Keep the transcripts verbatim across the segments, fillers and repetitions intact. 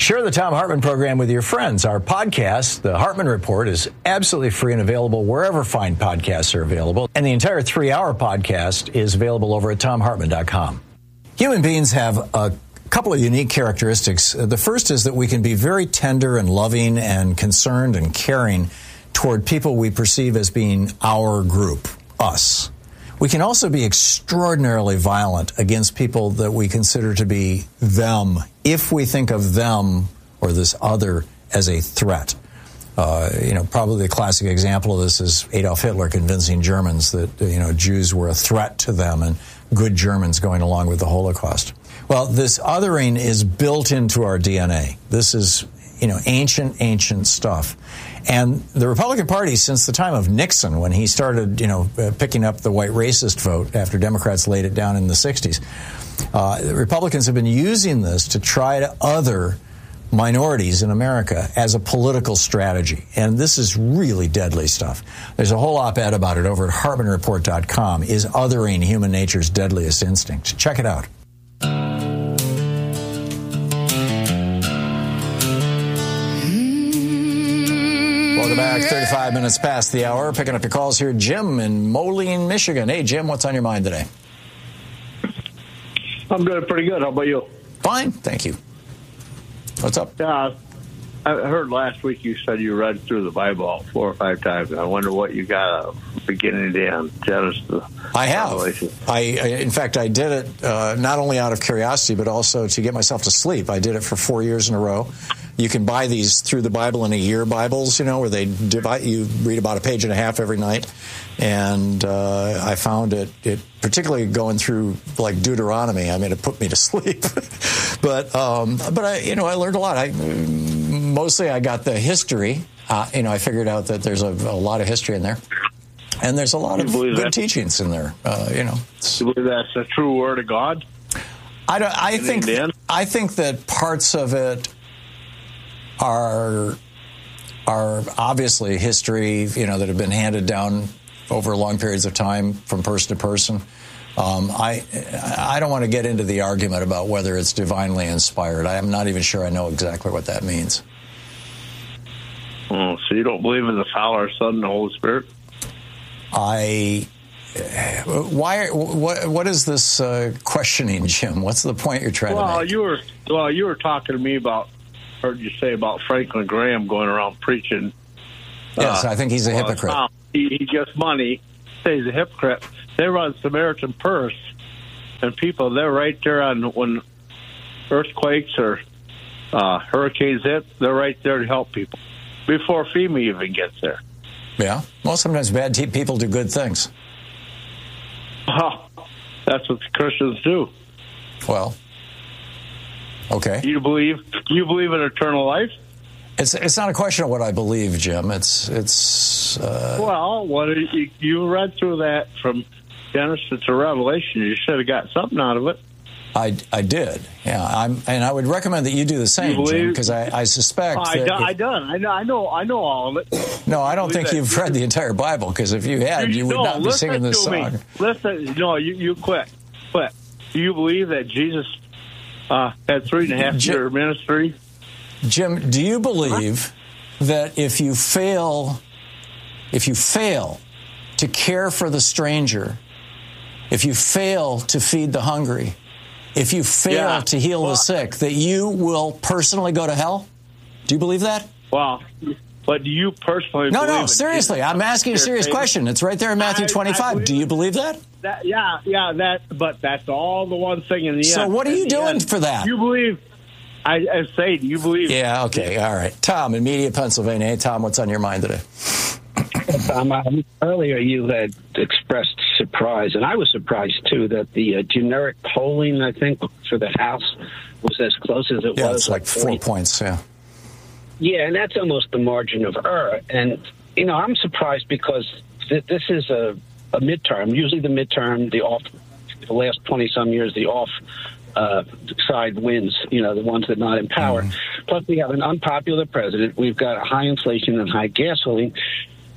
Share the Thom Hartmann program with your friends. Our podcast, The Hartmann Report, is absolutely free and available wherever fine podcasts are available. And the entire three-hour podcast is available over at thom hartmann dot com. Human beings have a couple of unique characteristics. The first is that we can be very tender and loving and concerned and caring toward people we perceive as being our group, us. We can also be extraordinarily violent against people that we consider to be them, if we think of them or this other as a threat. Uh, you know, probably the classic example of this is Adolf Hitler convincing Germans that, you know, Jews were a threat to them and good Germans going along with the Holocaust. Well, this othering is built into our D N A. This is, you know, ancient, ancient stuff. And the Republican Party, since the time of Nixon, when he started, you know, uh, picking up the white racist vote after Democrats laid it down in the sixties, uh, the Republicans have been using this to try to other minorities in America as a political strategy. And this is really deadly stuff. There's a whole op-ed about it over at hartmann report dot com. Is othering human nature's deadliest instinct? Check it out. Welcome back. thirty-five minutes past the hour. Picking up your calls here. Jim in Moline, Michigan. Hey, Jim, what's on your mind today? I'm doing pretty good. How about you? Fine, thank you. What's up? Uh, I heard last week you said you read through the Bible four or five times. I wonder what you got uh, beginning to end. Genesis. I have. I, I, in fact, I did it uh, not only out of curiosity, but also to get myself to sleep. I did it for four years in a row. You can buy these through the Bible in a year Bibles, you know, where they divide. You read about a page and a half every night, and uh, I found it, it particularly going through like Deuteronomy. I mean, it put me to sleep. but um, but I, you know, I learned a lot. I mostly I got the history. Uh, you know, I figured out that there's a, a lot of history in there, and there's a lot of good that? teachings in there. Uh, you know, you believe that's the true word of God? I don't. I think. I think that parts of it are are obviously history, you know, that have been handed down over long periods of time from person to person. Um, I I don't want to get into the argument about whether it's divinely inspired. I'm not even sure I know exactly what that means. Oh, so you don't believe in the Father, Son, and the Holy Spirit? I. Why? What? What is this uh, questioning, Jim? What's the point you're trying well, to make? You were well, you were talking to me about. Heard you say about Franklin Graham going around preaching. Yes, uh, I think he's a well, hypocrite. Tom, he, he gets money. Say he's a hypocrite. They run Samaritan Purse, and people, they're right there on when earthquakes or uh, hurricanes hit. They're right there to help people before FEMA even gets there. Yeah. Well, sometimes bad te- people do good things. Oh, that's what the Christians do. Well. Okay. You believe you believe in eternal life? It's it's not a question of what I believe, Jim. It's it's. Uh, well, what you, you read through that from Genesis to Revelation. You should have got something out of it. I, I did. Yeah. I'm and I would recommend that you do the same, you Jim, because I, I suspect. Oh, I, that do, if, I done. I know. I know. I know all of it. No, I don't think that. You've read the entire Bible. Because if you had, you, you would no, not be singing this song. Me. Listen. No, you you quit. Quit. Do you believe that Jesus? Uh, had three and a half Jim, year ministry. Jim, do you believe huh? that if you fail, if you fail to care for the stranger, if you fail to feed the hungry, if you fail yeah. to heal well, the sick, that you will personally go to hell? Do you believe that? Well, but do you personally? No, believe no, seriously. I'm asking a serious question. It's right there in Matthew twenty-five. I do you believe that? That, yeah, yeah, that, but that's all the one thing in the so end. So what are you doing end. for that? You believe, I, I say, do you believe? Yeah, okay, all right. Tom in Media, Pennsylvania. Hey, Tom, what's on your mind today? Um, um, earlier you had expressed surprise, and I was surprised, too, that the uh, generic polling, I think, for the House was as close as it yeah, was. Yeah, it's like four forty points, yeah. Yeah, and that's almost the margin of error. And, you know, I'm surprised because th- this is a, a midterm. Usually the midterm, the off, the last twenty-some years, the off uh, side wins, you know, the ones that are not in power. Mm. Plus, we have an unpopular president. We've got high inflation and high gasoline.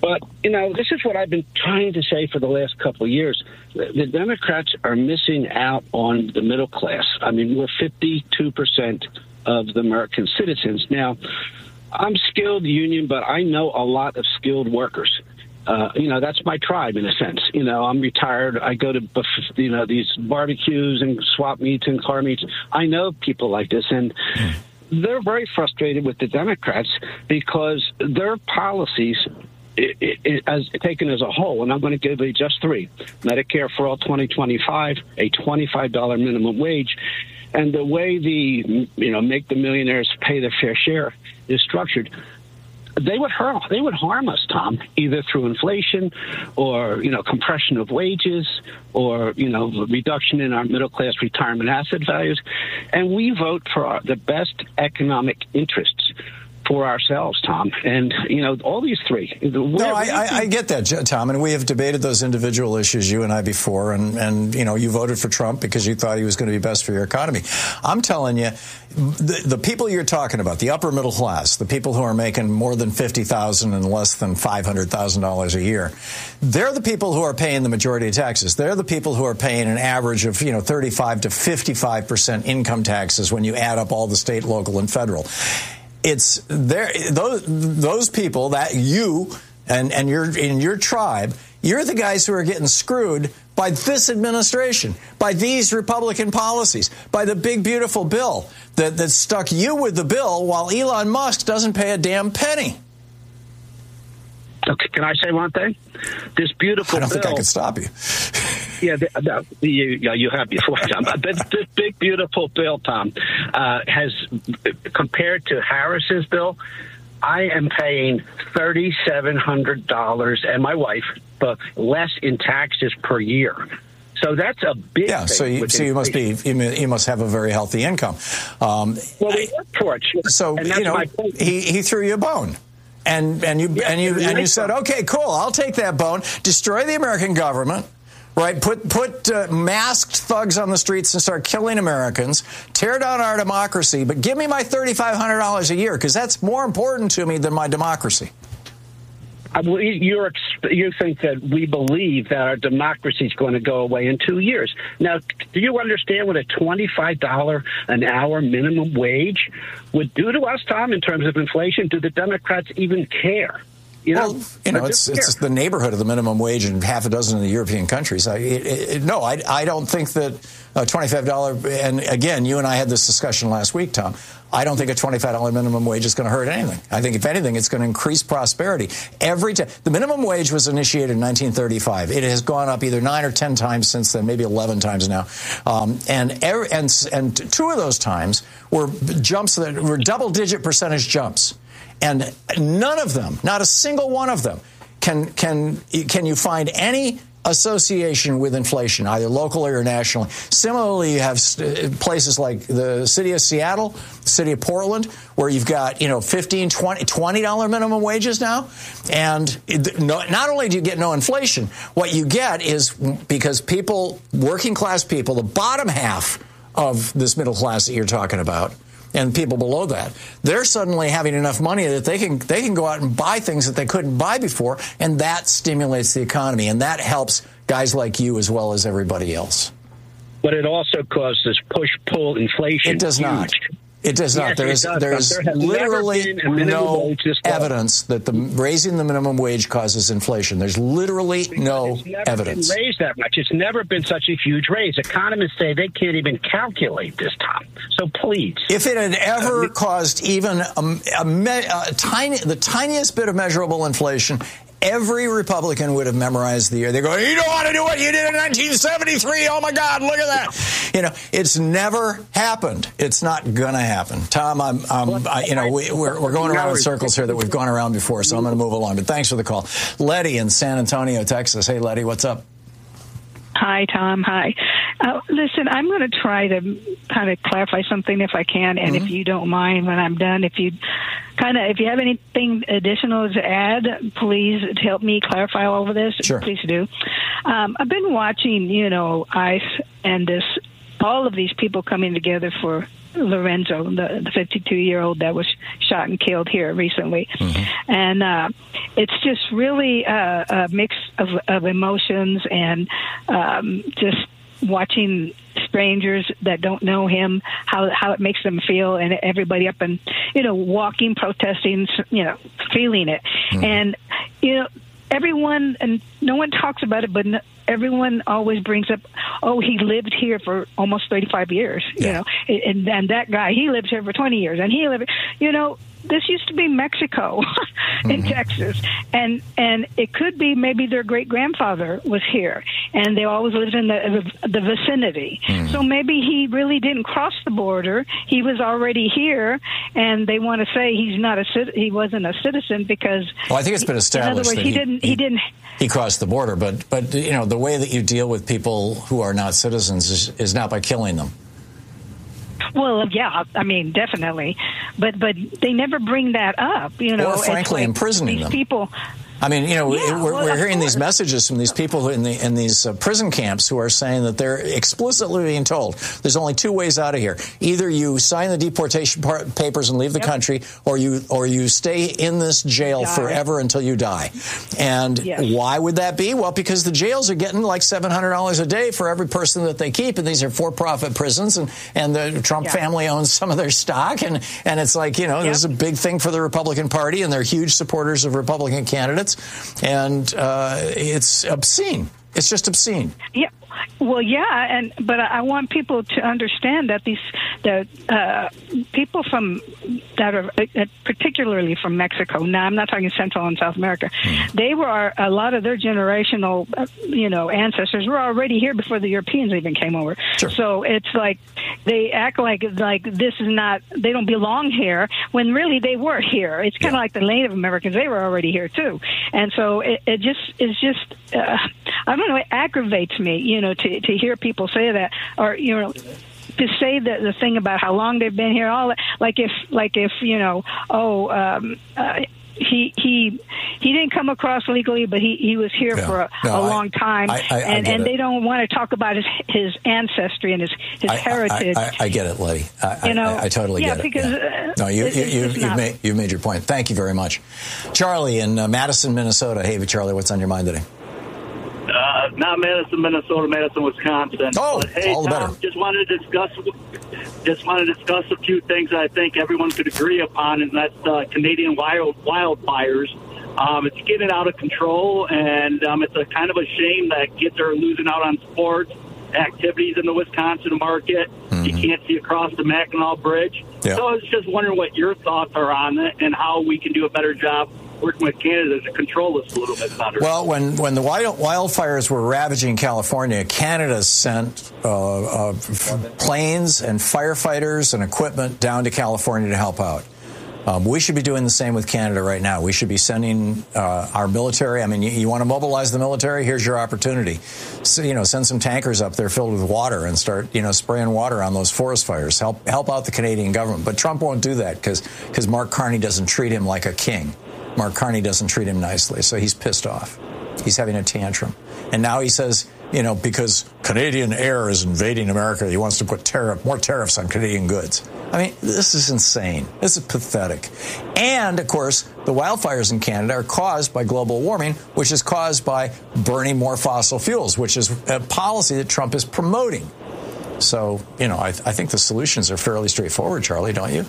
But, you know, this is what I've been trying to say for the last couple of years. The, the Democrats are missing out on the middle class. I mean, we're fifty-two percent of the American citizens. Now, I'm skilled union, but I know a lot of skilled workers. Uh, you know, that's my tribe in a sense. You know, I'm retired. I go to, you know, these barbecues and swap meets and car meets. I know people like this, and they're very frustrated with the Democrats because their policies, It, it, it, as taken as a whole, and I'm going to give you just three: Medicare for all twenty twenty-five, a twenty-five dollars minimum wage, and the way the you know make the millionaires pay their fair share is structured. They would harm. They would harm us, Tom, either through inflation, or you know compression of wages, or you know reduction in our middle class retirement asset values, and we vote for our, the best economic interests for ourselves, Tom. And, you know, all these three. No, I, I, I get that, Tom, and we have debated those individual issues, you and I, before, and, and, you know, you voted for Trump because you thought he was going to be best for your economy. I'm telling you, the, the people you're talking about, the upper middle class, the people who are making more than fifty thousand dollars and less than five hundred thousand dollars a year, they're the people who are paying the majority of taxes. They're the people who are paying an average of, you know, thirty-five to fifty-five percent income taxes when you add up all the state, local, and federal. It's there. Those those people that you and and your in your tribe, you're the guys who are getting screwed by this administration, by these Republican policies, by the big beautiful bill that that stuck you with the bill, while Elon Musk doesn't pay a damn penny. Okay, can I say one thing? This beautiful I don't bill, think I could stop you. Yeah, the, the, you, yeah, you have before, Tom. This, this big, beautiful bill, Tom, uh, has, compared to Harris's bill, I am paying three thousand seven hundred dollars, and my wife, but less in taxes per year. So that's a big yeah. thing. So you, so you must be you must have a very healthy income. Um, well, we work for it. So and that's you know, my point. he he threw you a bone. And and you yeah, and you and you said, okay, cool, I'll take that bone. Destroy the American government, right? Put put uh, masked thugs on the streets and start killing Americans. Tear down our democracy, but give me my thirty-five hundred dollars a year because that's more important to me than my democracy. You're, you think that we believe that our democracy is going to go away in two years. Now, do you understand what a twenty-five dollars an hour minimum wage would do to us, Tom, in terms of inflation? Do the Democrats even care? You know, well, you know, it's care. it's the neighborhood of the minimum wage in half a dozen of the European countries. I, it, it, no, I, I don't think that uh, twenty-five dollars, and again, you and I had this discussion last week, Tom, I don't think a twenty-five dollars minimum wage is going to hurt anything. I think, if anything, it's going to increase prosperity. Every time. The minimum wage was initiated in nineteen thirty-five. It has gone up either nine or ten times since then, maybe eleven times now. Um, and, every, and, and two of those times were jumps that were double-digit percentage jumps. And none of them, not a single one of them, can can can you find any association with inflation, either locally or nationally. Similarly, you have places like the city of Seattle, the city of Portland, where you've got, you know, fifteen, twenty, twenty dollars minimum wages now. And not only do you get no inflation, what you get is, because people, working class people, the bottom half of this middle class that you're talking about, and people below that, they're suddenly having enough money that they can they can go out and buy things that they couldn't buy before, and that stimulates the economy, and that helps guys like you as well as everybody else. But it also causes push-pull inflation. It does not. It does not. Yes, there is does. there is there literally no evidence that the raising the minimum wage causes inflation. There's literally because no it's never evidence. Been raised that much. It's never been such a huge raise. Economists say they can't even calculate this, Tom. So please, if it had ever uh, caused even a, a, a tiny, the tiniest bit of measurable inflation, every Republican would have memorized the year. They go, you don't want to do what you did in nineteen seventy-three. Oh, my God, look at that. You know, it's never happened. It's not going to happen. Tom, I'm, I'm I, you know, we, we're, we're going around in circles here that we've gone around before, so I'm going to move along. But thanks for the call. Letty in San Antonio, Texas. Hey, Letty, what's up? Hi, Tom. Hi. Uh, listen, I'm going to try to kind of clarify something if I can, and mm-hmm. if you don't mind, when I'm done, if you kind of, if you have anything additional to add, please help me clarify all of this. Sure. Please do. Um, I've been watching, you know, ICE and this, all of these people coming together for Lorenzo, the, the fifty-two-year-old that was shot and killed here recently. Mm-hmm. And uh, it's just really a, a mix of, of emotions and um, just watching strangers that don't know him, how how it makes them feel, and everybody up and, you know, walking, protesting, you know, feeling it. Mm-hmm. And, you know, everyone, and no one talks about it, but no, everyone always brings up, oh, he lived here for almost thirty-five years, yeah. you know, and, and that guy, he lived here for twenty years, and he lived, you know, this used to be Mexico in mm-hmm. Texas, and and it could be maybe their great grandfather was here, and they always lived in the the vicinity. Mm-hmm. So maybe he really didn't cross the border; he was already here, and they want to say he's not a he wasn't a citizen because. Well, I think it's been established. In other words, that he, he didn't. He, he didn't. He crossed the border, but but you know the way that you deal with people who are not citizens is, is not by killing them. Well, yeah, I mean, definitely, but but they never bring that up, you know. Or frankly, like imprisoning these them. People. I mean, you know, Yeah, we're, well, we're hearing course. these messages from these people who in, the, in these uh, prison camps who are saying that they're explicitly being told there's only two ways out of here. Either you sign the deportation par- papers and leave the yep. country, or you or you stay in this jail die. forever until you die. And yes. why would that be? Well, because the jails are getting like seven hundred dollars a day for every person that they keep, and these are for-profit prisons, and, and the Trump yeah. family owns some of their stock, and, and it's like, you know, yep. this is a big thing for the Republican Party, and they're huge supporters of Republican candidates. And And uh, it's obscene. It's just obscene. Yeah. Well, yeah, and but I want people to understand that these that uh, people from that are uh, particularly from Mexico. Now, I'm not talking Central and South America. Mm. They were a lot of their generational, uh, you know, ancestors were already here before the Europeans even came over. Sure. So it's like they act like like this is not they don't belong here when really they were here. It's kind of yeah. like the Native Americans; they were already here too. And so it, it just is just uh, I don't know. It aggravates me, you know. To, to hear people say that, or you know, to say that the thing about how long they've been here, all like if like if you know, oh, um, uh, he he he didn't come across legally, but he, he was here yeah. for a, no, a long time, I, I, I and and it. they don't want to talk about his his ancestry and his his I, heritage. I, I, I get it, Letty. I, you know, I, I totally yeah, get it. Because, yeah. uh, No, you, it's, you, it's you, you've not. made you've made your point. Thank you very much, Charlie in uh, Madison, Minnesota. Hey, Charlie, what's on your mind today? Uh, not Madison, Minnesota, Madison, Wisconsin. Oh, but, hey, all the Tom, better. Just wanted to discuss, just wanted to discuss a few things I think everyone could agree upon, and that's uh, Canadian wild wildfires. Um, it's getting out of control, and um, it's a kind of a shame that kids are losing out on sports activities in the Wisconsin market. Mm-hmm. You can't see across the Mackinac Bridge. Yeah. So I was just wondering what your thoughts are on it and how we can do a better job working with Canada to control this a little bit better. Well, when, when the wild, wildfires were ravaging California, Canada sent uh, uh, f- planes and firefighters and equipment down to California to help out. Um, we should be doing the same with Canada right now. We should be sending uh, our military. I mean, you, you want to mobilize the military? Here's your opportunity. So, you know, send some tankers up there filled with water and start, you know, spraying water on those forest fires. Help help out the Canadian government. But Trump won't do that because because Mark Carney doesn't treat him like a king. Mark Carney doesn't treat him nicely, so he's pissed off. He's having a tantrum. And now he says, you know, because Canadian air is invading America, he wants to put tariff, more tariffs on Canadian goods. I mean, this is insane. This is pathetic. And, of course, the wildfires in Canada are caused by global warming, which is caused by burning more fossil fuels, which is a policy that Trump is promoting. So, you know, I, I think the solutions are fairly straightforward, Charlie, don't you?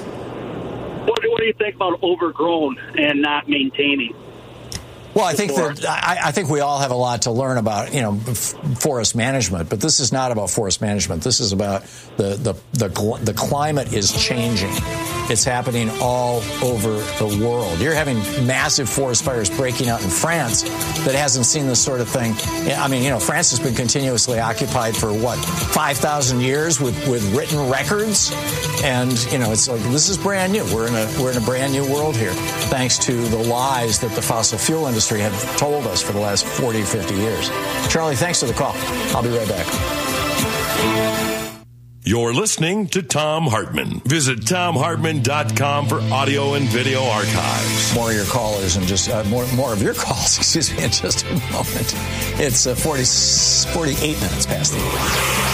What do, what do you think about overgrown and not maintaining? Well, I think that I, I think we all have a lot to learn about, you know, f- forest management. But this is not about forest management. This is about the the the, gl- the climate is changing. It's happening all over the world. You're having massive forest fires breaking out in France that hasn't seen this sort of thing. I mean, you know, France has been continuously occupied for what five thousand years with, with written records, and you know, it's like this is brand new. We're in a we're in a brand new world here, thanks to the lies that the fossil fuel industry have told us for the last forty, fifty years. Charlie, thanks for the call. I'll be right back. You're listening to Thom Hartmann. Visit Thom Hartmann dot com for audio and video archives. More of your callers and just uh, more more of your calls, excuse me, in just a moment. It's uh, forty, forty-eight minutes past the hour.